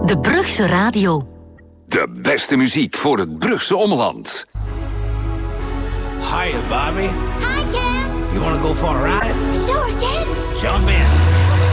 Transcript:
De Brugse Radio. De beste muziek voor het Brugse omland. Hiya, Bobby. Hi, Ken. You want to go for a ride? Sure, Ken. Jump in.